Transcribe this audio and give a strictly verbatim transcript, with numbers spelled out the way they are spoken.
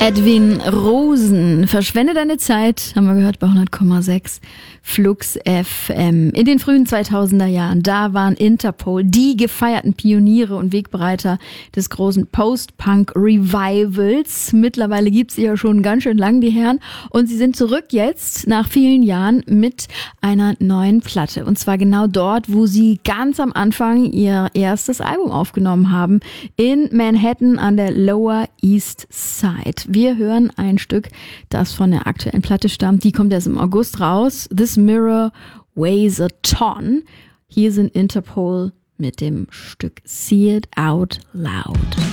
Edwin Rosen, verschwende deine Zeit, haben wir gehört bei hundert Komma sechs Flux F M. In den frühen zweitausender Jahren, da waren Interpol die gefeierten Pioniere und Wegbereiter des großen Post-Punk-Revivals. Mittlerweile gibt's sie ja schon ganz schön lang, die Herren. Und sie sind zurück jetzt, nach vielen Jahren, mit einer neuen Platte. Und zwar genau dort, wo sie ganz am Anfang ihr erstes Album aufgenommen haben, in Manhattan an der Lower East Side. Wir hören ein Stück, das von der aktuellen Platte stammt. Die kommt erst im August raus. This Mirror Weighs a Ton. Hier sind Interpol mit dem Stück See It Out Loud.